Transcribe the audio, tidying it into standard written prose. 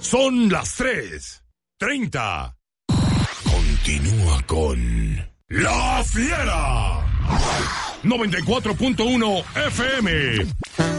Son las 3:30. Continúa con La Fiera 94.1 FM.